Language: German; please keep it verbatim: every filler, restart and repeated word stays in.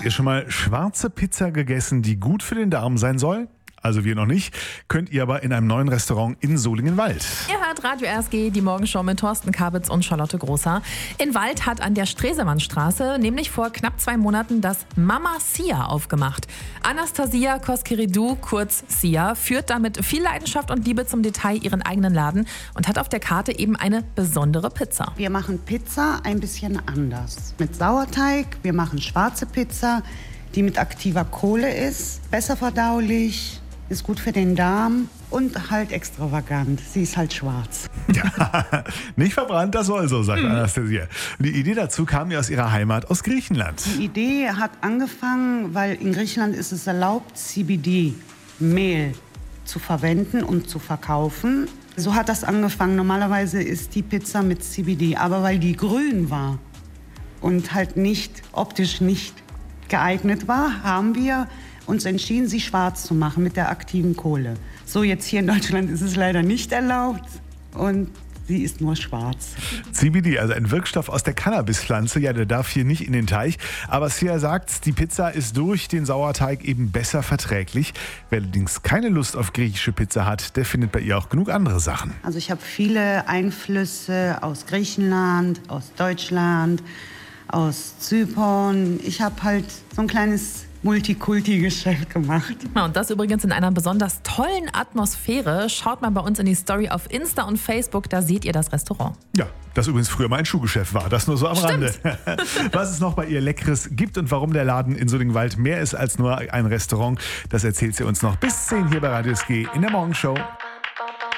ihr schon mal schwarze Pizza gegessen, die gut für den Darm sein soll? Also wir noch nicht, könnt ihr aber in einem neuen Restaurant in Solingenwald. Ihr hört Radio R S G, die Morgenshow mit Thorsten Kabitz und Charlotte Großer. In Wald hat an der Stresemannstraße nämlich vor knapp zwei Monaten das Mama Sia aufgemacht. Anastasia Koskiridou, kurz Sia, führt damit viel Leidenschaft und Liebe zum Detail ihren eigenen Laden und hat auf der Karte eben eine besondere Pizza. Wir machen Pizza ein bisschen anders. Mit Sauerteig, wir machen schwarze Pizza, die mit aktiver Kohle ist, besser verdaulich, ist gut für den Darm und halt extravagant. Sie ist halt schwarz. Ja, nicht verbrannt, das soll so, sagt mhm. Anastasia. Die Idee dazu kam ja aus ihrer Heimat, aus Griechenland. Die Idee hat angefangen, weil in Griechenland ist es erlaubt, C B D-Mehl zu verwenden und zu verkaufen. So hat das angefangen. Normalerweise ist die Pizza mit C B D, aber weil die grün war und halt nicht, optisch nicht geeignet war, haben wir uns entschieden, sie schwarz zu machen mit der aktiven Kohle. So, jetzt hier in Deutschland ist es leider nicht erlaubt und sie ist nur schwarz. C B D, also ein Wirkstoff aus der Cannabispflanze, ja, der darf hier nicht in den Teich. Aber Sia sagt, die Pizza ist durch den Sauerteig eben besser verträglich. Wer allerdings keine Lust auf griechische Pizza hat, der findet bei ihr auch genug andere Sachen. Also ich habe viele Einflüsse aus Griechenland, aus Deutschland, aus Zypern. Ich habe halt so ein kleines Multikulti-Geschäft gemacht. Ja, und das übrigens in einer besonders tollen Atmosphäre. Schaut mal bei uns in die Story auf Insta und Facebook, da seht ihr das Restaurant. Ja, das übrigens früher mal ein Schuhgeschäft war, das nur so am Rande. Was es noch bei ihr Leckeres gibt und warum der Laden in Solingenwald mehr ist als nur ein Restaurant, das erzählt sie uns noch bis zehn hier bei Radio S G in der Morgenshow.